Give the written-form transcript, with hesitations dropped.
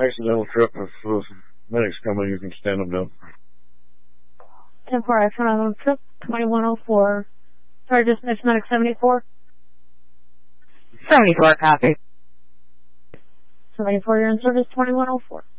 accidental trip. If medics coming, you can stand them down. 10-4, accidental trip, 2104. Sorry, just mentioned medic 74. 74, copy. 74, you're in service, 2104.